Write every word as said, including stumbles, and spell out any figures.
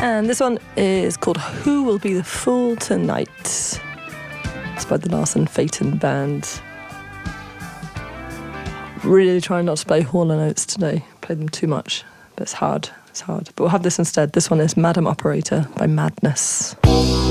And this one is called Who Will Be the Fool Tonight? It's by the Larson Phaeton Band. Really trying not to play Hall and Oates today. Play them too much, but it's hard. It's hard. But we'll have this instead. This one is Madam Operator by Madness.